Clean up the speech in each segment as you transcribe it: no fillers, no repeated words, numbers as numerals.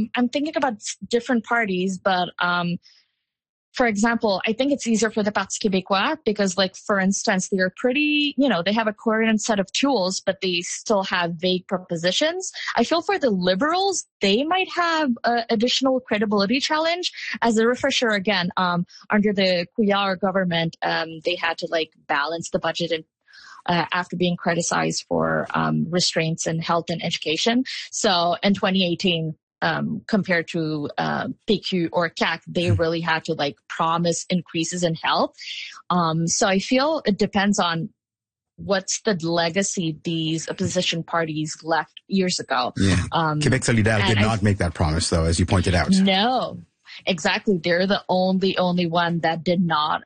I'm thinking about different parties, but for example, I think it's easier for the Parti Québécois because, like, for instance, they're pretty, they have a coherent set of tools, but they still have vague propositions. I feel for the Liberals, they might have an additional credibility challenge. As a refresher again, under the Couillard government, they had to balance the budget and after being criticized for restraints in health and education. So in 2018, compared to PQ or CAC, they really had to promise increases in health. So I feel it depends on what's the legacy these opposition parties left years ago. Yeah. Québec Solidaire did not make that promise, though, as you pointed out. No, exactly. They're the only one that did not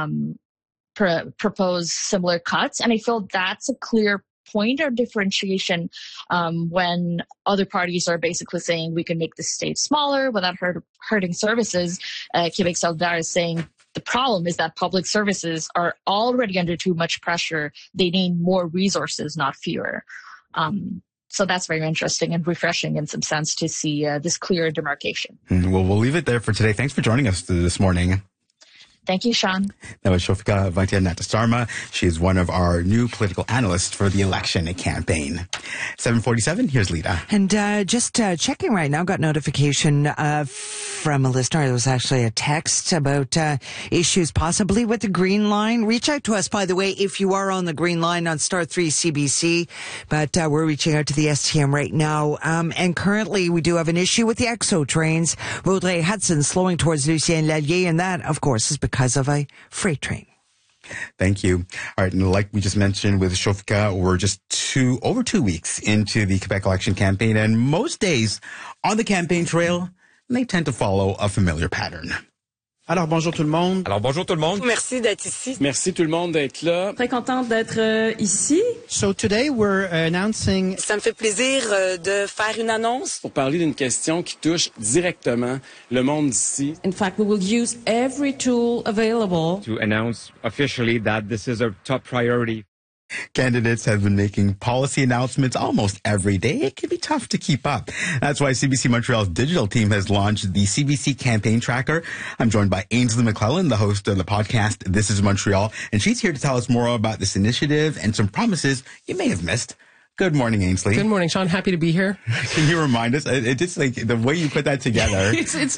propose similar cuts. And I feel that's a clear point of differentiation when other parties are basically saying we can make the state smaller without hurting services. Québec Solidaire is saying the problem is that public services are already under too much pressure. They need more resources, not fewer. So that's very interesting and refreshing in some sense to see this clear demarcation. Well, we'll leave it there for today. Thanks for joining us this morning. Thank you, Sean. That was Shofika Vantianattasarma. She is one of our new political analysts for the election campaign. 7:47, here's Lita. And just checking right now, got notification from a listener. There was actually a text about issues possibly with the Green Line. Reach out to us, by the way, if you are on the Green Line on Star 3 CBC. But we're reaching out to the STM right now. And currently, we do have an issue with the EXO trains. Vaudreuil-Hudson slowing towards Lucien Lallier, and that, of course, is because of a freight train. Thank you. All right. And like we just mentioned with Shofika, we're just over 2 weeks into the Quebec election campaign. And most days on the campaign trail, they tend to follow a familiar pattern. Alors, bonjour tout le monde. Alors, bonjour tout le monde. Merci d'être ici. Merci tout le monde d'être là. Très contente d'être ici. So today we're announcing... Ça me fait plaisir de faire une annonce. Pour parler d'une question qui touche directement le monde d'ici. In fact, we will use every tool available to announce officially that this is a top priority. Candidates have been making policy announcements almost every day. It can be tough to keep up. That's why CBC Montreal's digital team has launched the CBC Campaign Tracker. I'm joined by Ainsley McClellan, the host of the podcast This is Montreal, and she's here to tell us more about this initiative and some promises you may have missed. Good morning, Ainsley. Good morning, Sean. Happy to be here. Can you remind us? It's just like the way you put that together.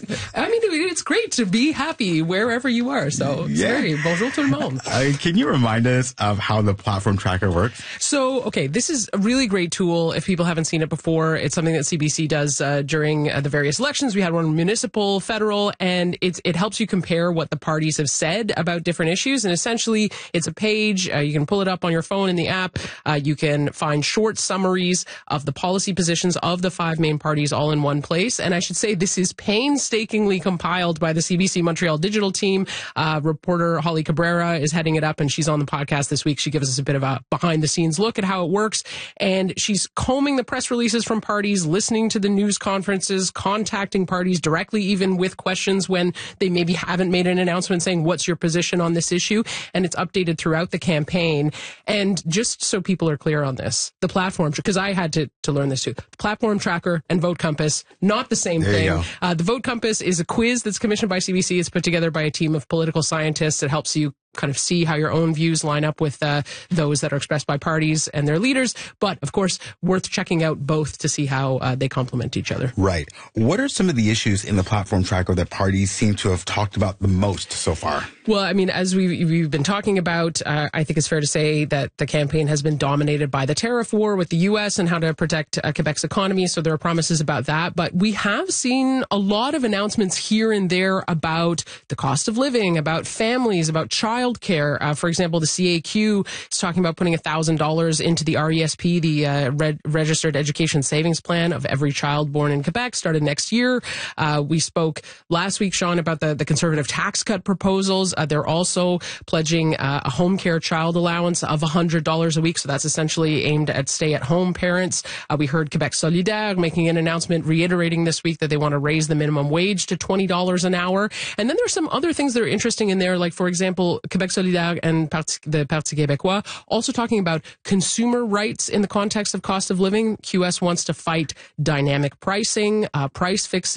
It's great to be happy wherever you are. So it's very bonjour tout le monde. Can you remind us of how the platform tracker works? So, okay, this is a really great tool. If people haven't seen it before, it's something that CBC does during the various elections. We had one municipal, federal, and it helps you compare what the parties have said about different issues. And essentially, it's a page. You can pull it up on your phone in the app. You can find short summaries of the policy positions of the 5 main parties all in one place. And I should say this is painstakingly compiled by the CBC Montreal digital team. Reporter Holly Cabrera is heading it up, and she's on the podcast this week. She gives us a bit of a behind the scenes look at how it works. And she's combing the press releases from parties, listening to the news conferences, contacting parties directly, even with questions when they maybe haven't made an announcement saying, what's your position on this issue? And it's updated throughout the campaign. And just so people are clear on this, the platform, because I had to learn this too. Platform Tracker and Vote Compass, not the same thing. The Vote Compass is a quiz that's commissioned by CBC. It's put together by a team of political scientists. It helps you kind of see how your own views line up with those that are expressed by parties and their leaders. But, of course, worth checking out both to see how they complement each other. Right. What are some of the issues in the Platform Tracker that parties seem to have talked about the most so far? Well, I mean, as we've been talking about, I think it's fair to say that the campaign has been dominated by the tariff war with the U.S. and how to protect Quebec's economy. So there are promises about that. But we have seen a lot of announcements here and there about the cost of living, about families, about childcare. For example, the CAQ is talking about putting $1,000 into the RESP, the Registered Education Savings Plan of every child born in Quebec, started next year. We spoke last week, Sean, about the conservative tax cut proposals. They're also pledging a home care child allowance of $100 a week. So that's essentially aimed at stay-at-home parents. We heard Québec Solidaire making an announcement reiterating this week that they want to raise the minimum wage to $20 an hour. And then there's some other things that are interesting in there, like, for example, Québec Solidaire and the Parti Québécois also talking about consumer rights in the context of cost of living. QS wants to fight dynamic pricing, price fixing.